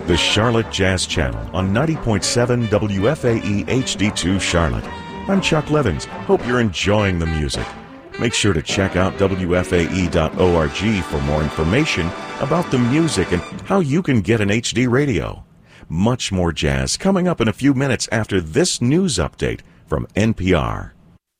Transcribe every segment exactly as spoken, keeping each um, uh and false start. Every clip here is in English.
The Charlotte Jazz Channel on ninety point seven W F A E H D two Charlotte. I'm Chuck Levins. Hope you're enjoying the music. Make sure to check out W F A E dot org for more information about the music and how you can get an H D radio. Much more jazz coming up in a few minutes after this news update from N P R.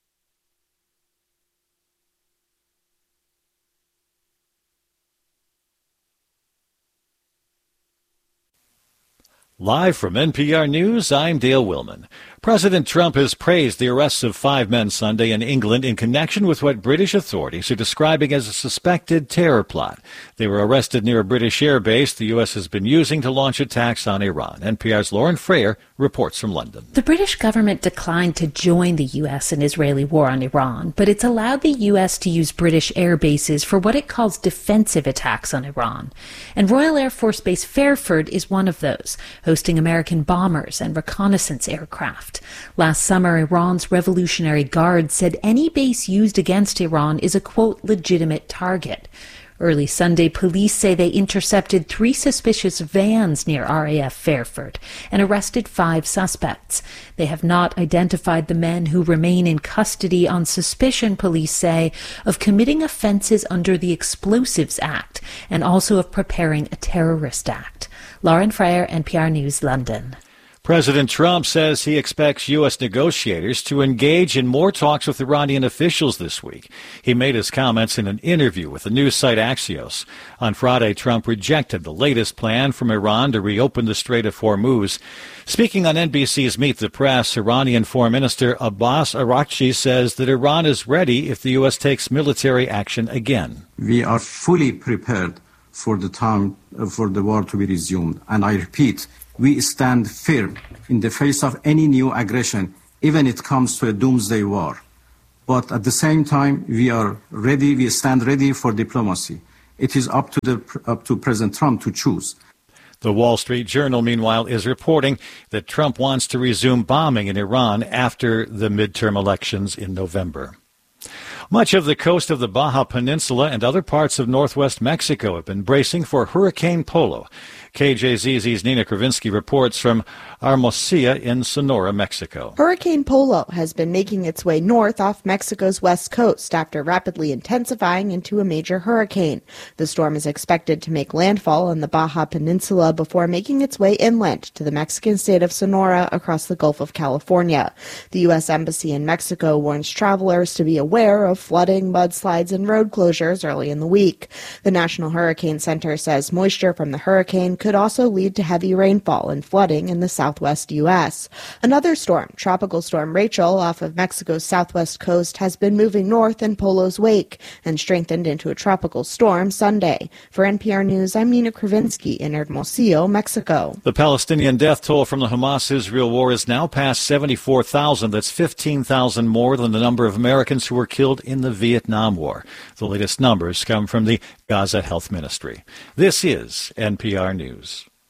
Live from N P R News, I'm Dale Willman. President Trump has praised the arrests of five men Sunday in England in connection with what British authorities are describing as a suspected terror plot. They were arrested near a British air base the U S has been using to launch attacks on Iran. N P R's Lauren Frayer reports from London. The British government declined to join the U S and Israeli war on Iran, but it's allowed the U S to use British air bases for what it calls defensive attacks on Iran. And Royal Air Force Base Fairford is one of those, hosting American bombers and reconnaissance aircraft. Last summer, Iran's Revolutionary Guard said any base used against Iran is a, quote, legitimate target. Early Sunday, police say they intercepted three suspicious vans near R A F Fairford and arrested five suspects. They have not identified the men who remain in custody on suspicion, police say, of committing offenses under the Explosives Act and also of preparing a terrorist act. Lauren Frayer, N P R News, London. President Trump says he expects U S negotiators to engage in more talks with Iranian officials this week. He made his comments in an interview with the news site Axios. On Friday, Trump rejected the latest plan from Iran to reopen the Strait of Hormuz. Speaking on N B C's Meet the Press, Iranian Foreign Minister Abbas Araghchi says that Iran is ready if the U S takes military action again. We are fully prepared for the time for the war to be resumed. And I repeat, we stand firm in the face of any new aggression, even if it comes to a doomsday war. But at the same time, we are ready, we stand ready for diplomacy. It is up to the up to President Trump to choose. The Wall Street Journal, meanwhile, is reporting that Trump wants to resume bombing in Iran after the midterm elections in November. Much of the coast of the Baja Peninsula and other parts of northwest Mexico have been bracing for Hurricane Polo. K J Z Z's Nina Kravinsky reports from Hermosillo in Sonora, Mexico. Hurricane Polo has been making its way north off Mexico's west coast after rapidly intensifying into a major hurricane. The storm is expected to make landfall on the Baja Peninsula before making its way inland to the Mexican state of Sonora across the Gulf of California. The U S Embassy in Mexico warns travelers to be aware of flooding, mudslides, and road closures early in the week. The National Hurricane Center says moisture from the hurricane could also lead to heavy rainfall and flooding in the southwest U S. Another storm, Tropical Storm Rachel, off of Mexico's southwest coast, has been moving north in Polo's wake and strengthened into a tropical storm Sunday. For N P R News, I'm Nina Kravinsky in Hermosillo, Mexico. The Palestinian death toll from the Hamas-Israel war is now past seventy-four thousand. That's fifteen thousand more than the number of Americans who were killed in the Vietnam War. The latest numbers come from the Gaza Health Ministry. This is N P R News.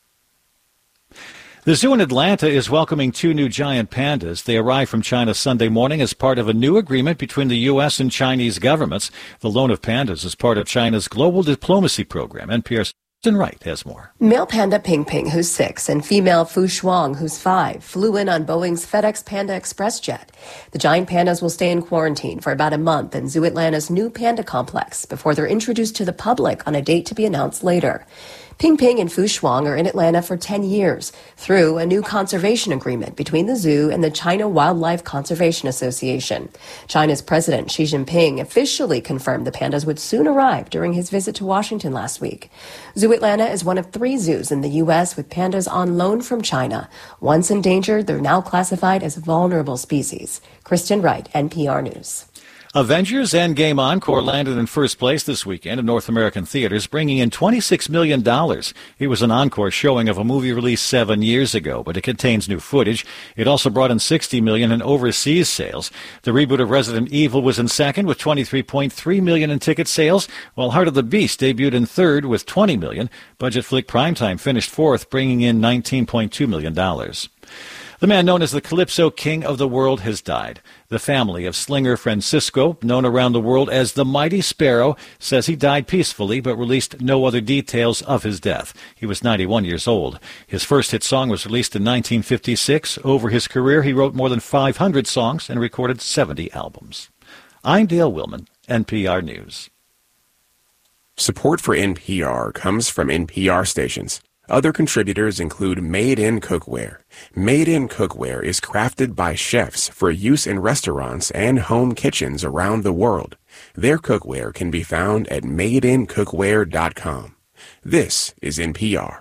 The zoo in Atlanta is welcoming two new giant pandas. They arrived from China Sunday morning as part of a new agreement between the U S and Chinese governments. The loan of pandas is part of China's global diplomacy program. N P R's Kristen Wright has more. Male panda Ping Ping, who's six, and female Fu Shuang, who's five, flew in on Boeing's FedEx Panda Express jet. The giant pandas will stay in quarantine for about a month in Zoo Atlanta's new panda complex before they're introduced to the public on a date to be announced later. Ping Ping and Fu Shuang are in Atlanta for ten years through a new conservation agreement between the zoo and the China Wildlife Conservation Association. China's President Xi Jinping officially confirmed the pandas would soon arrive during his visit to Washington last week. Zoo Atlanta is one of three zoos in the U S with pandas on loan from China. Once endangered, they're now classified as vulnerable species. Kristen Wright, N P R News. Avengers Endgame Encore landed in first place this weekend in North American theaters, bringing in twenty-six million dollars. It was an encore showing of a movie released seven years ago, but it contains new footage. It also brought in sixty million dollars in overseas sales. The reboot of Resident Evil was in second with twenty-three point three million dollars in ticket sales, while Heart of the Beast debuted in third with twenty million dollars. Budget flick Primetime finished fourth, bringing in nineteen point two million dollars. The man known as the Calypso King of the World has died. The family of Slinger Francisco, known around the world as the Mighty Sparrow, says he died peacefully but released no other details of his death. He was ninety-one years old. His first hit song was released in nineteen fifty-six. Over his career, he wrote more than five hundred songs and recorded seventy albums. I'm Dale Willman, N P R News. Support for N P R comes from N P R stations. Other contributors include Made in Cookware. Made in Cookware is crafted by chefs for use in restaurants and home kitchens around the world. Their cookware can be found at made in cookware dot com. This is N P R.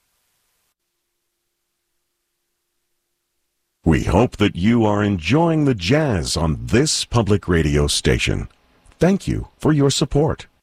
We hope that you are enjoying the jazz on this public radio station. Thank you for your support.